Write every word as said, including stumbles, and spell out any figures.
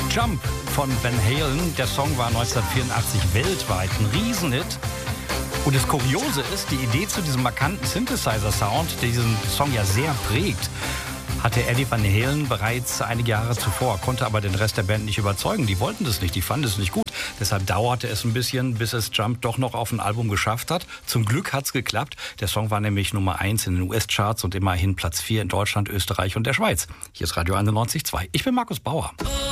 Jump von Van Halen. Der Song war neunzehnhundertvierundachtzig weltweit ein Riesenhit. Und das Kuriose ist, die Idee zu diesem markanten Synthesizer-Sound, der diesen Song ja sehr prägt, hatte Eddie Van Halen bereits einige Jahre zuvor, konnte aber den Rest der Band nicht überzeugen. Die wollten das nicht, die fanden es nicht gut. Deshalb dauerte es ein bisschen, bis es Jump doch noch auf ein Album geschafft hat. Zum Glück hat's geklappt. Der Song war nämlich Nummer eins in den U S-Charts und immerhin Platz vier in Deutschland, Österreich und der Schweiz. Hier ist Radio einundneunzig Komma zwei. Ich bin Markus Bauer.